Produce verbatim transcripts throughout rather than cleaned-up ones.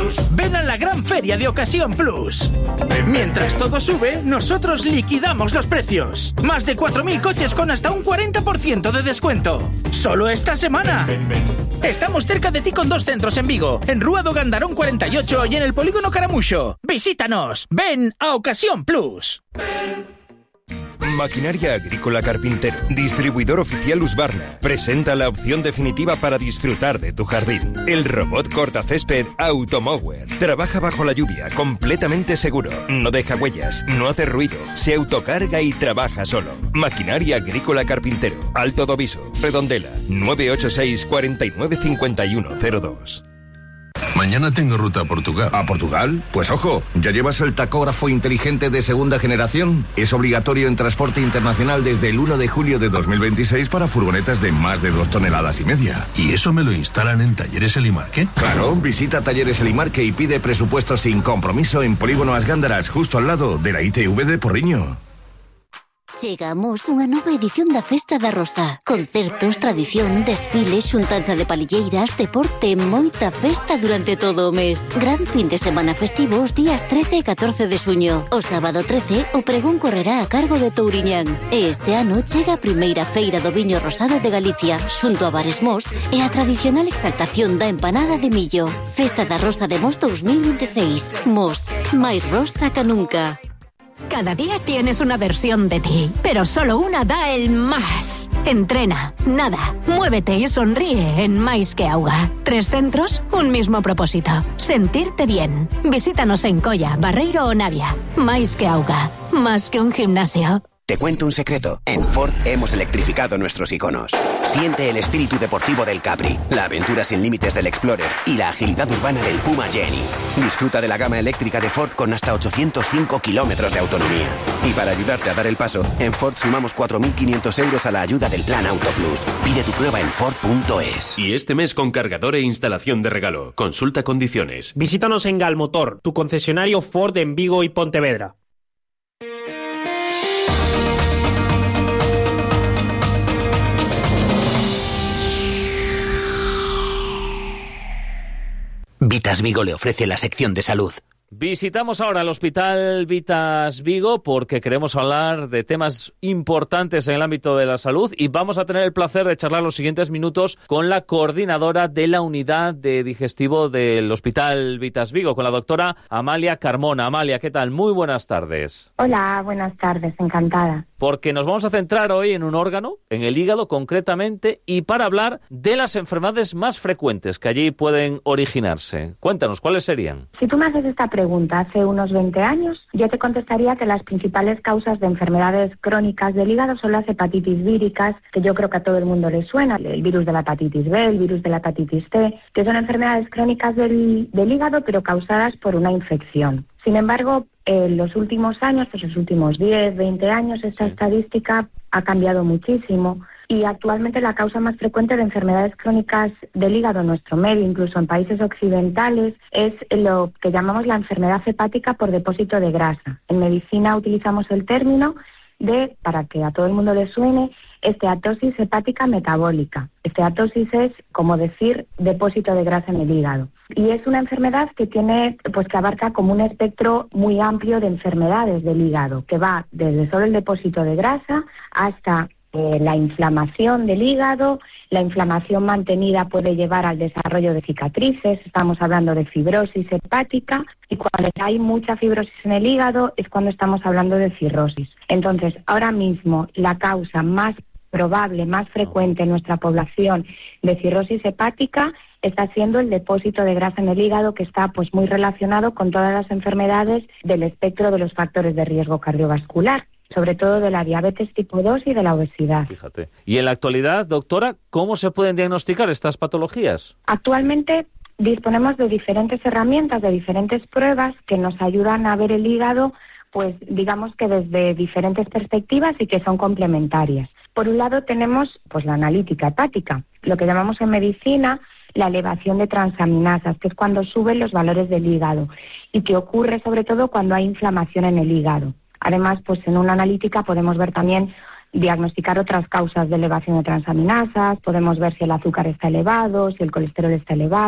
Ven a la gran feria de Ocasión Plus. Mientras todo sube, nosotros liquidamos los precios. Más de cuatro mil coches con hasta un cuarenta por ciento de descuento. ¡Solo esta semana! Estamos cerca de ti con dos centros en Vigo, en Rúa do Gandarón cuarenta y ocho y en el Polígono Caramuxo. ¡Visítanos! ¡Ven a Ocasión Plus! Maquinaria Agrícola Carpintero, distribuidor oficial Husqvarna, presenta la opción definitiva para disfrutar de tu jardín. El robot cortacésped Automower. Trabaja bajo la lluvia, completamente seguro. No deja huellas, no hace ruido, se autocarga y trabaja solo. Maquinaria Agrícola Carpintero, Alto do Viso, Redondela, nueve ocho seis, cuatro nueve cinco uno cero dos. Mañana tengo ruta a Portugal. ¿A Portugal? Pues ojo, ¿ya llevas el tacógrafo inteligente de segunda generación? Es obligatorio en transporte internacional desde el uno de julio de dos mil veintiséis para furgonetas de más de dos toneladas y media. ¿Y eso me lo instalan en Talleres Elimarque? Claro, visita Talleres Elimarque y pide presupuesto sin compromiso en Polígono As Gándaras, justo al lado de la I T V de Porriño. Chegamos unha nova edición da Festa da Rosa. Concertos, tradición, desfiles, xuntanza de palilleiras, deporte, moita festa durante todo o mes. Gran fin de semana festivo os días trece e catorce de xuño. O sábado trece, o pregón correrá a cargo de Touriñán. E este ano chega a primeira feira do viño rosado de Galicia, xunto a Bares Mos e a tradicional exaltación da empanada de millo. Festa da Rosa de Mos dos mil veintiséis. Mos, máis rosa que nunca. Cada día tienes una versión de ti, pero solo una da el más. Entrena, nada, muévete y sonríe en Mais que Auga. Tres centros, un mismo propósito. Sentirte bien. Visítanos en Colla, Barreiro o Navia. Mais que Auga, más que un gimnasio. Te cuento un secreto. En Ford hemos electrificado nuestros iconos. Siente el espíritu deportivo del Capri, la aventura sin límites del Explorer y la agilidad urbana del Puma Jenny. Disfruta de la gama eléctrica de Ford con hasta ochocientos cinco kilómetros de autonomía. Y para ayudarte a dar el paso, en Ford sumamos cuatro mil quinientos euros a la ayuda del Plan Auto Plus. Pide tu prueba en Ford punto es. Y este mes con cargador e instalación de regalo. Consulta condiciones. Visítanos en Galmotor, tu concesionario Ford en Vigo y Pontevedra. Vitas Vigo le ofrece la sección de salud. Visitamos ahora el Hospital Vitas Vigo porque queremos hablar de temas importantes en el ámbito de la salud y vamos a tener el placer de charlar los siguientes minutos con la coordinadora de la unidad de digestivo del Hospital Vitas Vigo, con la doctora Amalia Carmona. Amalia, ¿qué tal? Muy buenas tardes. Hola, buenas tardes, encantada. Porque nos vamos a centrar hoy en un órgano, en el hígado concretamente, y para hablar de las enfermedades más frecuentes que allí pueden originarse. Cuéntanos, ¿cuáles serían? Si tú me haces esta pregunta hace unos veinte años, yo te contestaría que las principales causas de enfermedades crónicas del hígado son las hepatitis víricas, que yo creo que a todo el mundo le suena, el virus de la hepatitis B, el virus de la hepatitis C, que son enfermedades crónicas del, del hígado, pero causadas por una infección. Sin embargo, en los últimos años, pues los últimos diez, veinte años, esta sí. estadística ha cambiado muchísimo y actualmente la causa más frecuente de enfermedades crónicas del hígado en nuestro medio, incluso en países occidentales, es lo que llamamos la enfermedad hepática por depósito de grasa. En medicina utilizamos el término de, para que a todo el mundo le suene, esteatosis hepática metabólica. Esteatosis es, como decir, depósito de grasa en el hígado. Y es una enfermedad que tiene, pues que abarca como un espectro muy amplio de enfermedades del hígado, que va desde solo el depósito de grasa hasta eh, la inflamación del hígado. La inflamación mantenida puede llevar al desarrollo de cicatrices, estamos hablando de fibrosis hepática, y cuando hay mucha fibrosis en el hígado es cuando estamos hablando de cirrosis. Entonces, ahora mismo la causa más probable, más frecuente en nuestra población de cirrosis hepática está siendo el depósito de grasa en el hígado, que está pues muy relacionado con todas las enfermedades del espectro de los factores de riesgo cardiovascular, sobre todo de la diabetes tipo dos y de la obesidad. Fíjate. Y en la actualidad, doctora, ¿cómo se pueden diagnosticar estas patologías? Actualmente disponemos de diferentes herramientas, de diferentes pruebas que nos ayudan a ver el hígado, pues digamos que desde diferentes perspectivas y que son complementarias. Por un lado tenemos pues la analítica hepática, lo que llamamos en medicina la elevación de transaminasas, que es cuando suben los valores del hígado y que ocurre sobre todo cuando hay inflamación en el hígado. Además, pues en una analítica podemos ver también, diagnosticar otras causas de elevación de transaminasas, podemos ver si el azúcar está elevado, si el colesterol está elevado.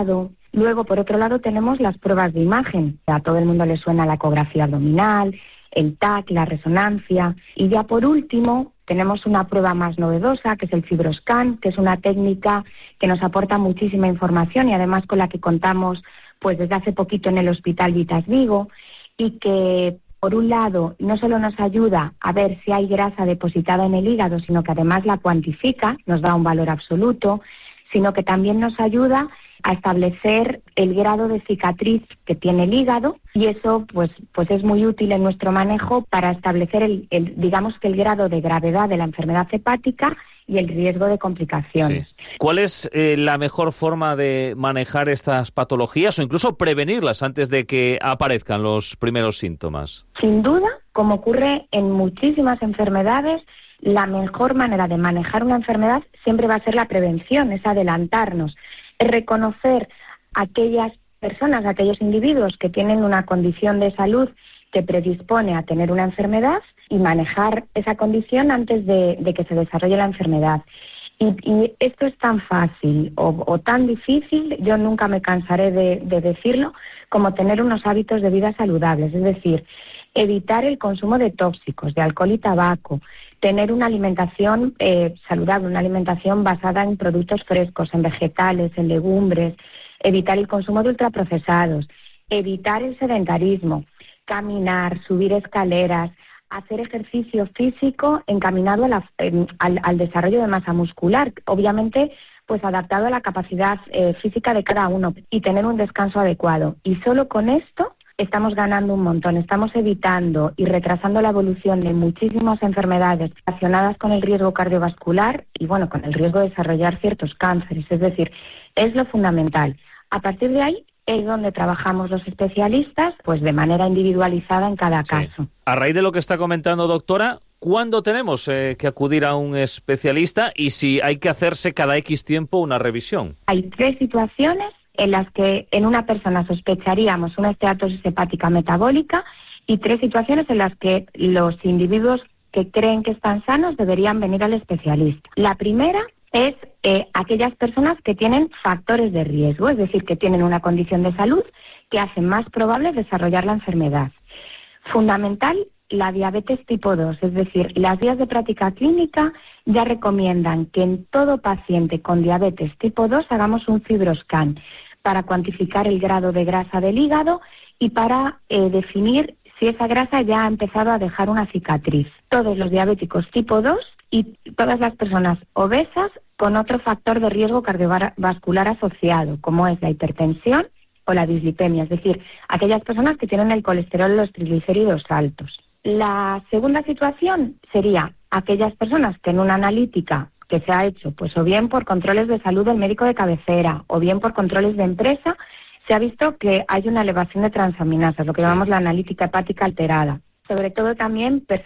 Luego, por otro lado, tenemos las pruebas de imagen. A todo el mundo le suena la ecografía abdominal, el T A C, la resonancia. Y ya por último, tenemos una prueba más novedosa, que es el FibroScan, que es una técnica que nos aporta muchísima información y además con la que contamos pues desde hace poquito en el Hospital Vitas Vigo, y que por un lado no solo nos ayuda a ver si hay grasa depositada en el hígado, sino que además la cuantifica, nos da un valor absoluto, sino que también nos ayuda a establecer el grado de cicatriz que tiene el hígado, y eso pues pues es muy útil en nuestro manejo para establecer el, el digamos que el grado de gravedad de la enfermedad hepática y el riesgo de complicaciones. Sí. ¿Cuál es eh, la mejor forma de manejar estas patologías o incluso prevenirlas antes de que aparezcan los primeros síntomas? Sin duda, como ocurre en muchísimas enfermedades, la mejor manera de manejar una enfermedad siempre va a ser la prevención, es adelantarnos, es reconocer a aquellas personas, a aquellos individuos que tienen una condición de salud que predispone a tener una enfermedad y manejar esa condición antes de, de que se desarrolle la enfermedad. Y, y esto es tan fácil o, o tan difícil, yo nunca me cansaré de, de decirlo, como tener unos hábitos de vida saludables, es decir, evitar el consumo de tóxicos, de alcohol y tabaco, tener una alimentación eh, saludable, una alimentación basada en productos frescos, en vegetales, en legumbres, evitar el consumo de ultraprocesados, evitar el sedentarismo, caminar, subir escaleras, hacer ejercicio físico encaminado a la, eh, al, al desarrollo de masa muscular, obviamente pues adaptado a la capacidad eh, física de cada uno, y tener un descanso adecuado. Y solo con esto estamos ganando un montón, estamos evitando y retrasando la evolución de muchísimas enfermedades relacionadas con el riesgo cardiovascular y bueno, con el riesgo de desarrollar ciertos cánceres, es decir, es lo fundamental. A partir de ahí es donde trabajamos los especialistas, pues de manera individualizada en cada caso. Sí. A raíz de lo que está comentando, doctora, ¿cuándo tenemos eh, que acudir a un especialista y si hay que hacerse cada X tiempo una revisión? Hay tres situaciones en las que en una persona sospecharíamos una esteatosis hepática metabólica y tres situaciones en las que los individuos que creen que están sanos deberían venir al especialista. La primera es eh, aquellas personas que tienen factores de riesgo, es decir, que tienen una condición de salud que hace más probable desarrollar la enfermedad. Fundamental, la diabetes tipo dos, es decir, las guías de práctica clínica ya recomiendan que en todo paciente con diabetes tipo dos hagamos un FibroScan para cuantificar el grado de grasa del hígado y para eh, definir si esa grasa ya ha empezado a dejar una cicatriz. Todos los diabéticos tipo dos y todas las personas obesas con otro factor de riesgo cardiovascular asociado, como es la hipertensión o la dislipemia, es decir, aquellas personas que tienen el colesterol y los triglicéridos altos. La segunda situación sería aquellas personas que en una analítica que se ha hecho, pues o bien por controles de salud del médico de cabecera o bien por controles de empresa, se ha visto que hay una elevación de transaminasas, lo que sí. llamamos la analítica hepática alterada. Sobre todo también